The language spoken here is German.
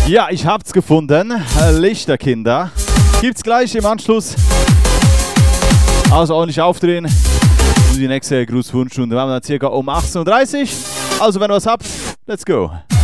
Ja, ich hab's gefunden. Lichterkinder. Gibt's gleich im Anschluss. Also ordentlich aufdrehen. Und die nächste Grußwunschstunde machen wir dann circa um 18:30 Uhr. Also wenn ihr was habt, let's go.